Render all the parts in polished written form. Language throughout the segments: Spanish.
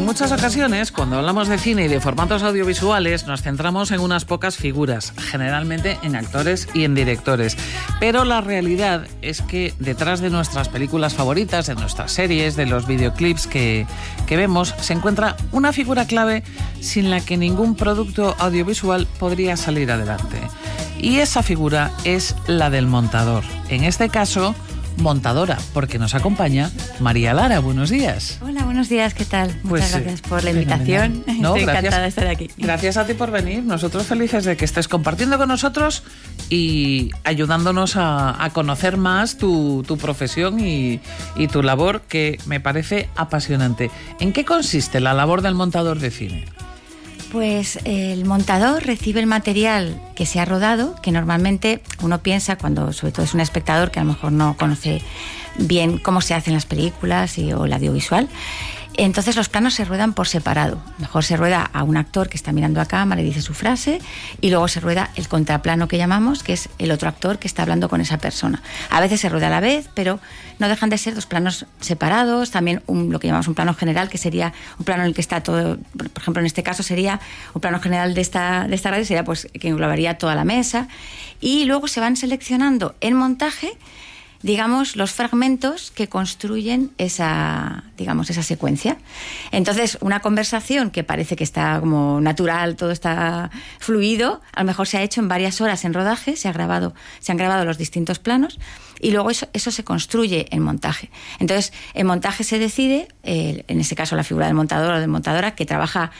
muchas ocasiones, cuando hablamos de cine y de formatos audiovisuales, nos centramos en unas pocas figuras, generalmente en actores y en directores. Pero la realidad es que detrás de nuestras películas favoritas, de nuestras series, de los videoclips que vemos, se encuentra una figura clave sin la que ningún producto audiovisual podría salir adelante. Y esa figura es la del montador. En este caso, montadora, porque nos acompaña María Lara. Buenos días. Hola, buenos días, ¿qué tal? Muchas gracias por la invitación. No, Estoy encantada de estar aquí. Gracias a ti por venir. Nosotros felices de que estés compartiendo con nosotros y ayudándonos a conocer más tu profesión y tu labor, que me parece apasionante. ¿En qué consiste la labor del montador de cine? Pues el montador recibe el material que se ha rodado, que normalmente uno piensa, cuando sobre todo es un espectador que a lo mejor no conoce bien cómo se hacen las películas o el audiovisual. Entonces los planos se ruedan por separado. Mejor se rueda a un actor que está mirando a cámara y dice su frase, y luego se rueda el contraplano que llamamos, que es el otro actor que está hablando con esa persona. A veces se rueda a la vez, pero no dejan de ser dos planos separados. También lo que llamamos un plano general, que sería un plano en el que está todo. Por ejemplo, en este caso sería un plano general de esta radio, sería pues que englobaría toda la mesa. Y luego se van seleccionando en montaje, digamos, los fragmentos que construyen esa secuencia. Entonces, una conversación que parece que está como natural, todo está fluido, a lo mejor se ha hecho en varias horas en rodaje, se han grabado los distintos planos, y luego eso se construye en montaje. Entonces, en montaje se decide, en este caso la figura del montador o de montadora, que trabaja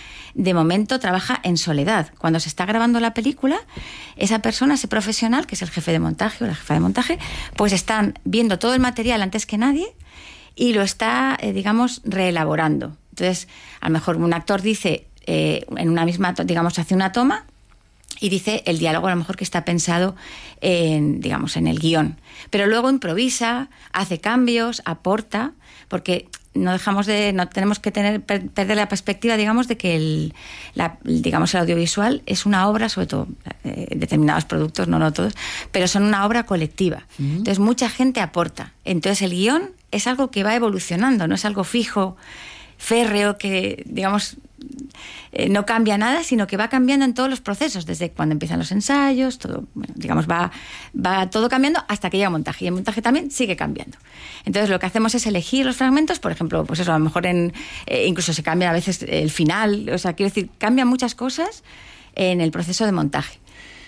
en soledad. Cuando se está grabando la película, esa persona, ese profesional, que es el jefe de montaje o la jefa de montaje, pues están viendo todo el material antes que nadie y lo está, reelaborando. Entonces, a lo mejor un actor dice, en una misma, hace una toma y dice el diálogo a lo mejor que está pensado en el guión. Pero luego improvisa, hace cambios, aporta, porque no tenemos que perder la perspectiva, de que el audiovisual es una obra, sobre todo determinados productos, no todos, pero son una obra colectiva. Entonces mucha gente aporta. Entonces el guión es algo que va evolucionando, no es algo fijo, férreo, que no cambia nada, sino que va cambiando en todos los procesos, desde cuando empiezan los ensayos, todo, va todo cambiando hasta que llega el montaje, y el montaje también sigue cambiando. Entonces lo que hacemos es elegir los fragmentos, por ejemplo, pues eso, a lo mejor incluso se cambia a veces el final, quiero decir, cambian muchas cosas en el proceso de montaje.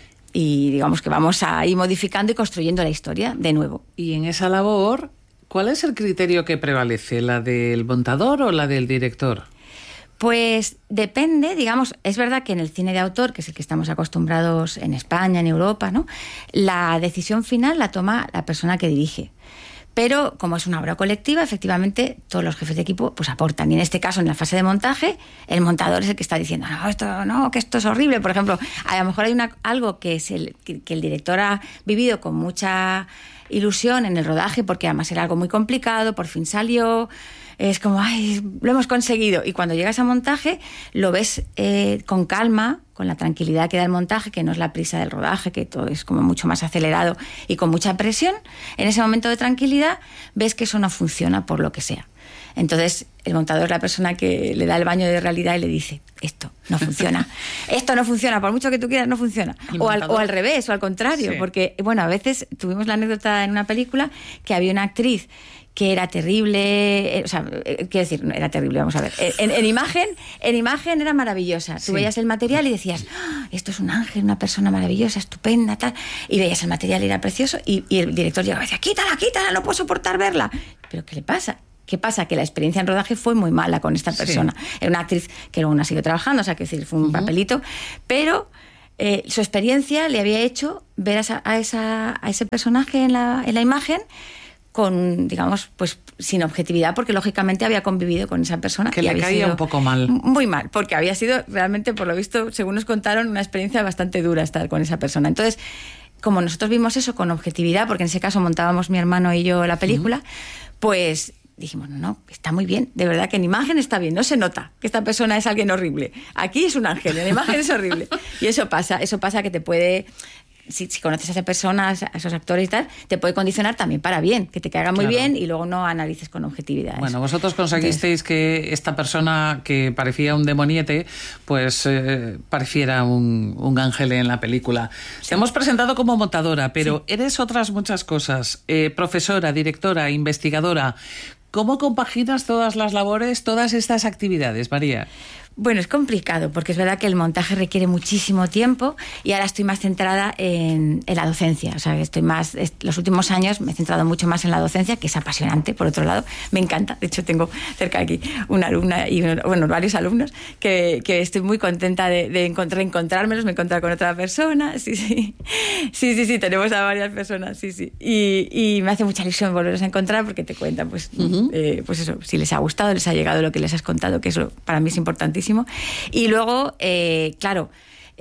Y digamos que vamos a ir modificando y construyendo la historia de nuevo. Y en esa labor, ¿cuál es el criterio que prevalece? ¿La del montador o la del director? Pues depende, es verdad que en el cine de autor, que es el que estamos acostumbrados en España, en Europa, ¿no?, la decisión final la toma la persona que dirige. Pero como es una obra colectiva, efectivamente todos los jefes de equipo pues aportan. Y en este caso, en la fase de montaje, el montador es el que está diciendo que esto es horrible. Por ejemplo, a lo mejor hay algo que el director ha vivido con mucha ilusión en el rodaje, porque además era algo muy complicado, por fin salió. Es como, lo hemos conseguido. Y cuando llegas a montaje, lo ves con calma, con la tranquilidad que da el montaje, que no es la prisa del rodaje, que todo es como mucho más acelerado y con mucha presión. En ese momento de tranquilidad, ves que eso no funciona por lo que sea. Entonces, el montador es la persona que le da el baño de realidad y le dice, esto no funciona, por mucho que tú quieras, no funciona. O al revés, o al contrario, sí. Porque, a veces tuvimos la anécdota en una película que había una actriz que era terrible, quiero decir, no era terrible, vamos a ver. En imagen era maravillosa. Sí. Tú veías el material y decías, esto es un ángel, una persona maravillosa, estupenda, tal. Y veías el material y era precioso. Y el director llegaba y decía, quítala, no puedo soportar verla. ¿Pero qué le pasa? ¿Qué pasa? Que la experiencia en rodaje fue muy mala con esta persona. Sí. Era una actriz que luego no ha seguido trabajando, que decir, fue un papelito, pero su experiencia le había hecho ver a ese personaje en la imagen con, pues sin objetividad, porque lógicamente había convivido con esa persona. Que le caía un poco mal. Muy mal, porque había sido realmente, por lo visto, según nos contaron, una experiencia bastante dura estar con esa persona. Entonces, como nosotros vimos eso con objetividad, porque en ese caso montábamos mi hermano y yo la película, pues dijimos, no, está muy bien, de verdad que en imagen está bien, no se nota que esta persona es alguien horrible. Aquí es un ángel, en imagen es horrible. Y eso pasa que te puede si conoces a esas personas, a esos actores y tal, te puede condicionar también para bien, que te caiga muy bien y luego no analices con objetividad. Bueno, vosotros conseguisteis que esta persona que parecía un demoniete, pues pareciera un ángel en la película. Te hemos presentado como montadora, pero eres otras muchas cosas. Profesora, directora, investigadora. ¿Cómo compaginas todas las labores, todas estas actividades, María? Bueno, es complicado porque es verdad que el montaje requiere muchísimo tiempo y ahora estoy más centrada en la docencia. O sea, los últimos años me he centrado mucho más en la docencia, que es apasionante, por otro lado. Me encanta. De hecho, tengo cerca de aquí una alumna y varios alumnos que estoy muy contenta de encontrármelos, me he encontrado con otra persona. Sí, tenemos a varias personas, sí. Y me hace mucha ilusión volverlos a encontrar porque te cuentan, pues eso, si les ha gustado, les ha llegado lo que les has contado, que eso para mí es importantísimo. Y luego, claro,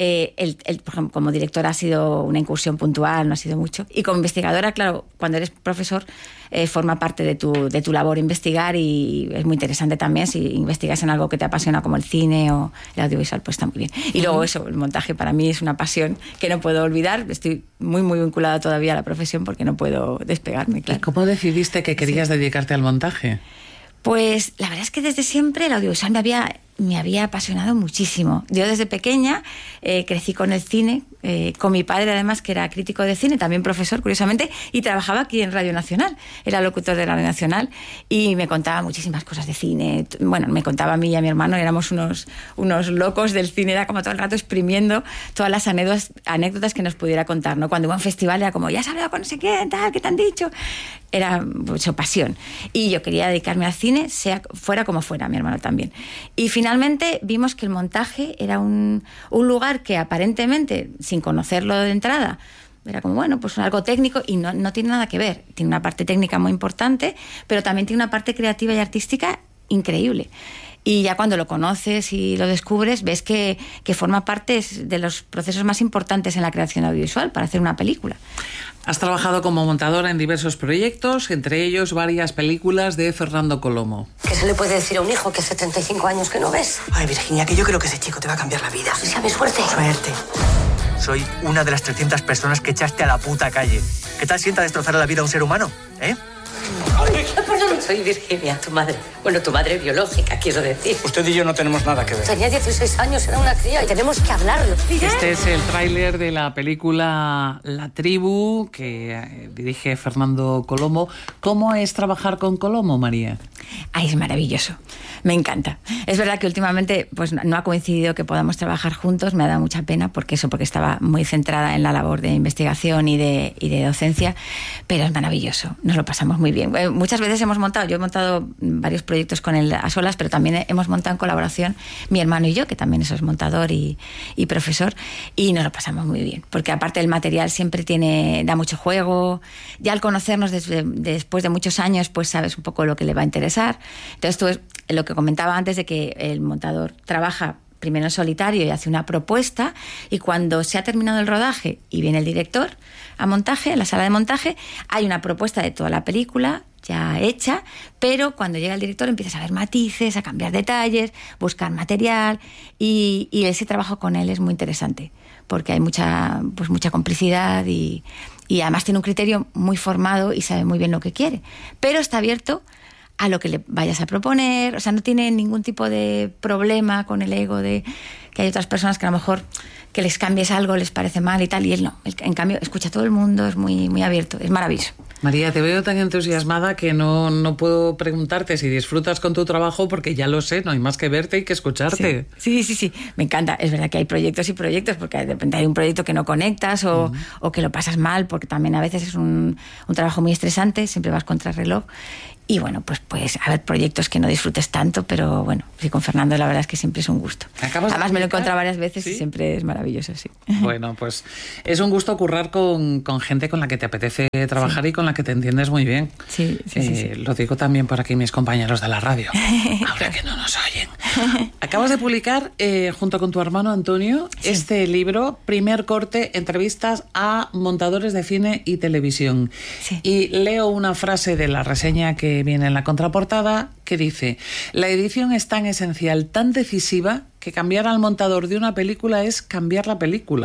por ejemplo, como directora ha sido una incursión puntual, no ha sido mucho. Y como investigadora, claro, cuando eres profesor, forma parte de tu labor investigar y es muy interesante también. Si investigas en algo que te apasiona como el cine o el audiovisual, pues está muy bien. Y luego eso, el montaje para mí es una pasión que no puedo olvidar. Estoy muy, muy vinculada todavía a la profesión porque no puedo despegarme, claro. ¿Y cómo decidiste que querías dedicarte al montaje? Pues la verdad es que desde siempre el audiovisual me había apasionado muchísimo. Yo desde pequeña crecí con el cine, con mi padre además, que era crítico de cine, también profesor, curiosamente, y trabajaba aquí en Radio Nacional, era locutor de Radio Nacional, y me contaba muchísimas cosas de cine. Bueno, me contaba a mí y a mi hermano, éramos unos locos del cine, era como todo el rato exprimiendo todas las anécdotas que nos pudiera contar, ¿no? Cuando iba a un festival era como, ya has hablado con no sé quién, tal, ¿qué te han dicho? Era mucha pasión. Y yo quería dedicarme al cine, fuera como fuera, mi hermano también. Y finalmente vimos que el montaje era un lugar que aparentemente, sin conocerlo de entrada, era como, bueno, pues algo técnico y no tiene nada que ver. Tiene una parte técnica muy importante, pero también tiene una parte creativa y artística increíble. Y ya cuando lo conoces y lo descubres, ves que forma parte de los procesos más importantes en la creación audiovisual para hacer una película. Has trabajado como montadora en diversos proyectos, entre ellos varias películas de Fernando Colomo. ¿Qué se le puede decir a un hijo que hace 35 años que no ves? Ay, Virginia, que yo creo que ese chico te va a cambiar la vida. Sea mi suerte. Suerte. Soy una de las 300 personas que echaste a la puta calle. ¿Qué tal sienta destrozar la vida a un ser humano? Perdón, soy Virginia, tu madre. Bueno, tu madre biológica, quiero decir. Usted y yo no tenemos nada que ver. Tenía 16 años, era una cría y tenemos que hablarlo. Este es el tráiler de la película La Tribu, que dirige Fernando Colomo. ¿Cómo es trabajar con Colomo, María? Ay, es maravilloso. Me encanta. Es verdad que últimamente pues no ha coincidido que podamos trabajar juntos, me ha dado mucha pena porque estaba muy centrada en la labor de investigación y de docencia, pero es maravilloso, nos lo pasamos muy bien. Muchas veces yo he montado varios proyectos con él a solas, pero también hemos montado en colaboración mi hermano y yo, que también es montador y profesor, y nos lo pasamos muy bien, porque aparte el material siempre da mucho juego, ya al conocernos después de muchos años, pues sabes un poco lo que le va a interesar. Entonces tú lo que comentaba antes de que el montador trabaja primero en solitario y hace una propuesta, y cuando se ha terminado el rodaje y viene el director a montaje, a la sala de montaje, hay una propuesta de toda la película ya hecha, pero cuando llega el director empiezas a ver matices, a cambiar detalles, buscar material, y ese trabajo con él es muy interesante porque hay mucha complicidad y además tiene un criterio muy formado y sabe muy bien lo que quiere, pero está abierto a lo que le vayas a proponer, o sea, no tiene ningún tipo de problema con el ego de que hay otras personas que a lo mejor que les cambies algo les parece mal y tal, y él no. En cambio, escucha a todo el mundo, es muy, muy abierto, es maravilloso. María, te veo tan entusiasmada que no puedo preguntarte si disfrutas con tu trabajo, porque ya lo sé, no hay más que verte y que escucharte. Sí, me encanta. Es verdad que hay proyectos y proyectos, porque de repente hay un proyecto que no conectas o que lo pasas mal, porque también a veces es un trabajo muy estresante, siempre vas contra el reloj. Y bueno, pues haber proyectos que no disfrutes tanto, pero bueno, sí, con Fernando la verdad es que siempre es un gusto. Además me lo he encontrado varias veces, ¿sí? Y siempre es maravilloso, sí. Bueno, pues es un gusto currar con gente con la que te apetece trabajar, sí, y con la que te entiendes muy bien. Sí. Lo digo también por aquí mis compañeros de la radio, ahora que no nos oyen. Acabas de publicar, junto con tu hermano Antonio, sí, este libro, Primer corte, entrevistas a montadores de cine y televisión. Sí. Y leo una frase de la reseña que viene en la contraportada, que dice: la edición es tan esencial, tan decisiva, que cambiar al montador de una película es cambiar la película.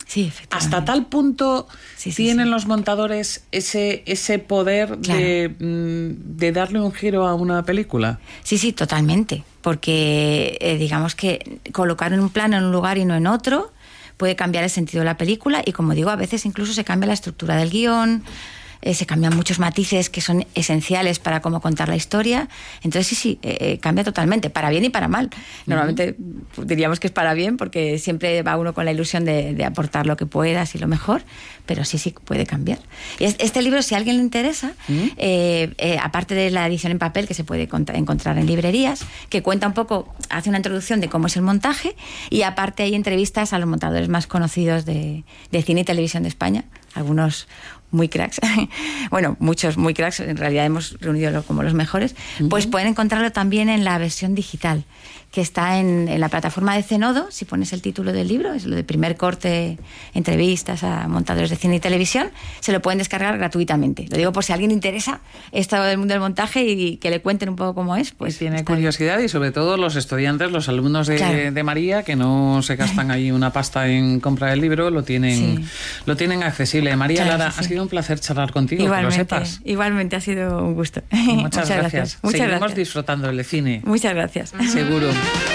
Sí, efectivamente. Hasta tal punto tienen sí. los montadores ese poder, claro, de darle un giro a una película. Sí, totalmente. Porque digamos que colocar en un plano en un lugar y no en otro puede cambiar el sentido de la película, y como digo, a veces incluso se cambia la estructura del guión, se cambian muchos matices que son esenciales para cómo contar la historia. Entonces cambia totalmente, para bien y para mal. Normalmente diríamos que es para bien, porque siempre va uno con la ilusión de aportar lo que puedas y lo mejor, pero sí puede cambiar. Y este libro, si a alguien le interesa, aparte de la edición en papel que se puede encontrar en librerías, que cuenta un poco, hace una introducción de cómo es el montaje, y aparte hay entrevistas a los montadores más conocidos de cine y televisión de España, algunos muy cracks, bueno, muchos muy cracks, en realidad hemos reunido como los mejores, pues pueden encontrarlo también en la versión digital, que está en la plataforma de Zenodo. Si pones el título del libro, es lo de Primer Corte, entrevistas a montadores de cine y televisión, se lo pueden descargar gratuitamente. Lo digo por si a alguien interesa esto del mundo del montaje y que le cuenten un poco cómo es. Pues y tiene curiosidad, y sobre todo los estudiantes, los alumnos de María, que no se gastan ahí una pasta en comprar el libro, lo tienen accesible. María, claro, Lara, ha sido un placer charlar contigo, igualmente, que lo sepas. Igualmente, ha sido un gusto. Muchas gracias. Muchas Seguiremos gracias. disfrutando del cine. Muchas gracias. Seguro.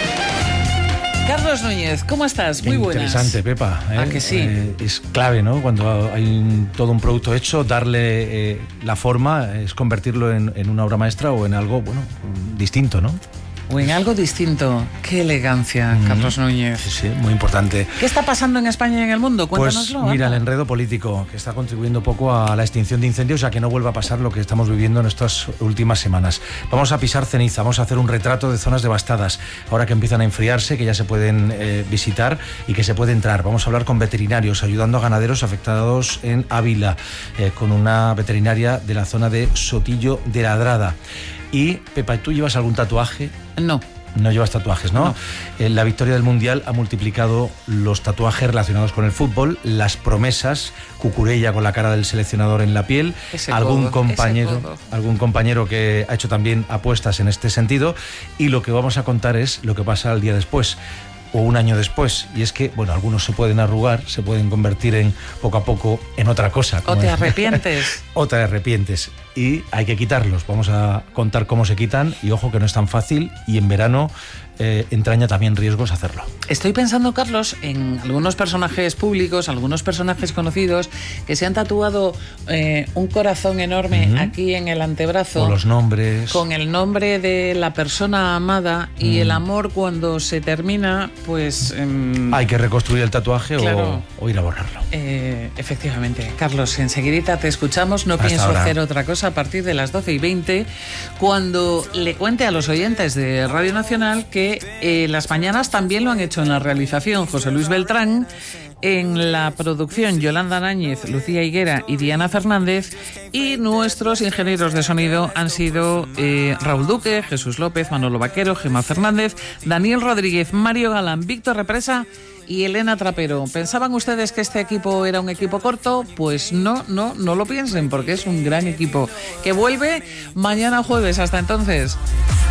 Carlos Núñez, ¿cómo estás? Muy buenas. Interesante, Pepa. ¿A que sí? Es clave, ¿no? Cuando hay todo un producto hecho, darle la forma es convertirlo en una obra maestra o en algo, distinto, ¿no? O en algo distinto. Qué elegancia, Carlos Núñez. Sí, muy importante. ¿Qué está pasando en España y en el mundo? Cuéntanoslo. Pues mira, el enredo político, que está contribuyendo poco a la extinción de incendios, a que no vuelva a pasar lo que estamos viviendo en estas últimas semanas. Vamos a pisar ceniza, vamos a hacer un retrato de zonas devastadas, ahora que empiezan a enfriarse, que ya se pueden visitar y que se puede entrar. Vamos a hablar con veterinarios, ayudando a ganaderos afectados en Ávila, con una veterinaria de la zona de Sotillo de Ladrada. Y, Pepa, ¿tú llevas algún tatuaje? No. No llevas tatuajes, ¿no? La victoria del Mundial ha multiplicado los tatuajes relacionados con el fútbol, las promesas, Cucurella con la cara del seleccionador en la piel, algún compañero que ha hecho también apuestas en este sentido, y lo que vamos a contar es lo que pasa al día después, o un año después, y es que, algunos se pueden arrugar, se pueden convertir poco a poco en otra cosa. O te arrepientes. O te arrepientes, y hay que quitarlos. Vamos a contar cómo se quitan, y ojo que no es tan fácil, y en verano entraña también riesgos hacerlo. Estoy pensando, Carlos, en algunos personajes públicos, algunos personajes conocidos que se han tatuado un corazón enorme aquí en el antebrazo. O los nombres. Con el nombre de la persona amada, y el amor, cuando se termina, pues... hay que reconstruir el tatuaje, claro, o ir a borrarlo. Efectivamente. Carlos, enseguidita te escuchamos. No pienso hacer otra cosa a partir de las 12:20, cuando le cuente a los oyentes de Radio Nacional que las mañanas también lo han hecho en la realización José Luis Beltrán, en la producción Yolanda Náñez, Lucía Higuera y Diana Fernández, y nuestros ingenieros de sonido han sido Raúl Duque, Jesús López, Manolo Vaquero, Gemma Fernández, Daniel Rodríguez, Mario Galán, Víctor Represa y Elena Trapero. ¿Pensaban ustedes que este equipo era un equipo corto? Pues no lo piensen, porque es un gran equipo que vuelve mañana jueves. Hasta entonces.